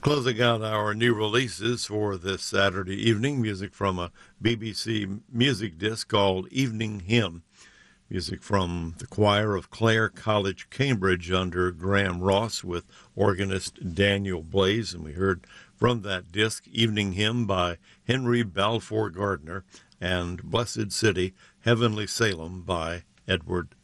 Closing out our new releases for this Saturday evening, music from a BBC music disc called Evening Hymn. Music from the choir of Clare College, Cambridge, under Graham Ross with organist Daniel Blaze. And we heard from that disc Evening Hymn by Henry Balfour Gardner and Blessed City, Heavenly Salem by Edward